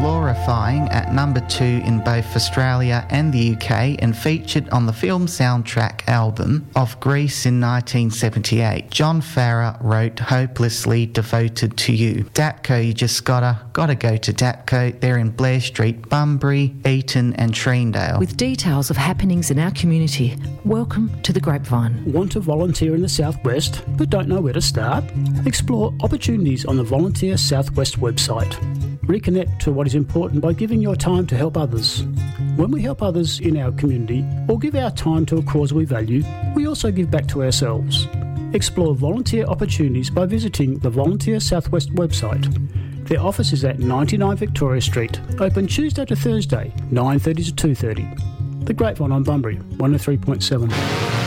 glorifying at number 2 in both Australia and the UK and featured on the film soundtrack album of Grease in 1978. John Farrar wrote Hopelessly Devoted to You. Dapco, you just gotta go to Dapco. They're in Blair Street, Bunbury, Eaton and Treendale. With details of happenings in our community, welcome to The Grapevine. Want to volunteer in the Southwest but don't know where to start? Explore opportunities on the Volunteer Southwest website. Reconnect to what is important by giving your time to help others. When we help others in our community or give our time to a cause we value, we also give back to ourselves. Explore volunteer opportunities by visiting the Volunteer Southwest website. Their office is at 99 Victoria Street, open Tuesday to Thursday, 9:30 to 2:30. The Grapevine on Bunbury, 103.7.